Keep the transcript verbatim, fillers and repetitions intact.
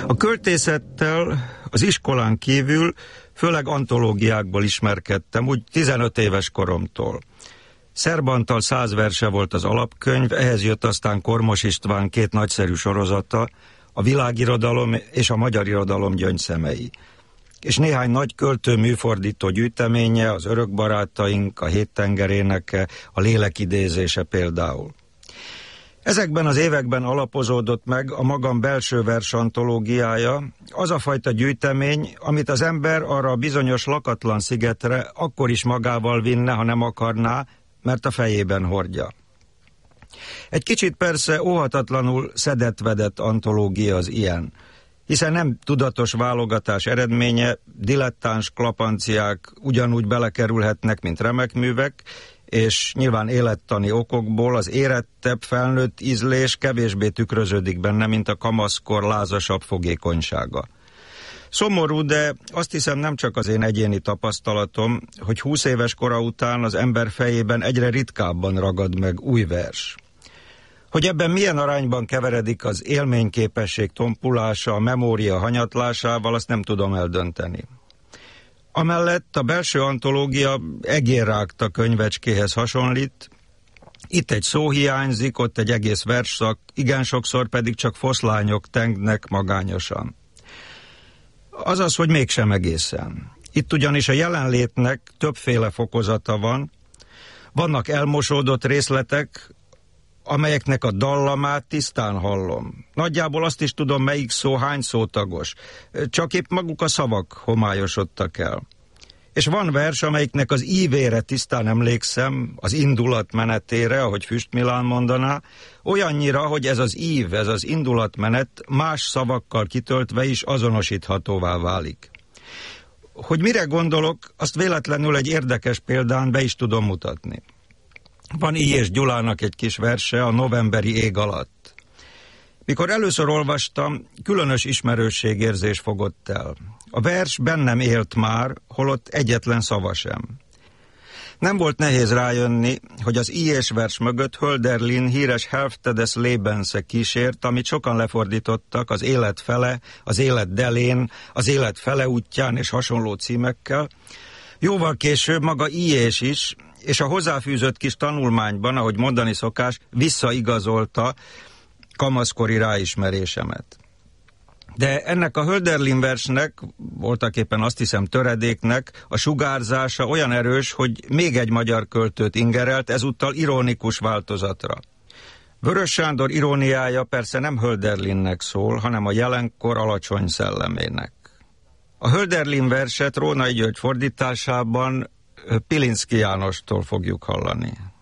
A költészettel az iskolán kívül főleg antológiákból ismerkedtem, úgy tizenöt éves koromtól. Szerbantal száz verse volt az alapkönyv, ehhez jött aztán Kormos István két nagyszerű sorozata, a világirodalom és a magyar irodalom gyöngyszemei. És néhány nagy költő műfordító gyűjteménye, az Örökbarátaink, a Héttenger éneke, a Lélekidézése például. Ezekben az években alapozódott meg a magam belső vers antológiája, az a fajta gyűjtemény, amit az ember arra a bizonyos lakatlan szigetre akkor is magával vinne, ha nem akarná, mert a fejében hordja. Egy kicsit persze óhatatlanul szedett-vedett antológia az ilyen, hiszen nem tudatos válogatás eredménye, dilettáns klapanciák ugyanúgy belekerülhetnek, mint remek művek, és nyilván élettani okokból az érettebb, felnőtt ízlés kevésbé tükröződik benne, mint a kamaszkor lázasabb fogékonysága. Szomorú, de azt hiszem nem csak az én egyéni tapasztalatom, hogy húsz éves kora után az ember fejében egyre ritkábban ragad meg új vers. Hogy ebben milyen arányban keveredik az élményképesség tompulása, a memória hanyatlásával, azt nem tudom eldönteni. Amellett a belső antológia egérrágta könyvecskéhez hasonlít, itt egy szó hiányzik, ott egy egész versszak, igen sokszor pedig csak foszlányok tengnek magányosan. Azaz, hogy mégsem egészen. Itt ugyanis a jelenlétnek többféle fokozata van, vannak elmosódott részletek, amelyeknek a dallamát tisztán hallom. Nagyjából azt is tudom, melyik szó hány szótagos. Csak épp maguk a szavak homályosodtak el. És van vers, amelyiknek az ívére tisztán emlékszem, az indulatmenetére, ahogy Füst Milán mondaná, olyannyira, hogy ez az ív, ez az indulatmenet más szavakkal kitöltve is azonosíthatóvá válik. Hogy mire gondolok, azt véletlenül egy érdekes példán be is tudom mutatni. Van I. és Gyulának egy kis verse, a Novemberi ég alatt. Mikor először olvastam, különös ismerősségérzés fogott el. A vers bennem élt már, holott egyetlen szava sem. Nem volt nehéz rájönni, hogy az I. és vers mögött Hölderlin híres Hälfte des Lebens-e kísért, amit sokan lefordítottak az élet fele, az élet delén, az élet fele útján és hasonló címekkel. Jóval később maga I. és is, és a hozzáfűzött kis tanulmányban, ahogy mondani szokás, visszaigazolta kamaszkori ráismerésemet. De ennek a Hölderlin versnek, voltaképpen azt hiszem töredéknek, a sugárzása olyan erős, hogy még egy magyar költőt ingerelt, ezúttal ironikus változatra. Vörös Sándor iróniája persze nem Hölderlinnek szól, hanem a jelenkor alacsony szellemének. A Hölderlin verset Rónai György fordításában Pilinszky Jánostól fogjuk hallani.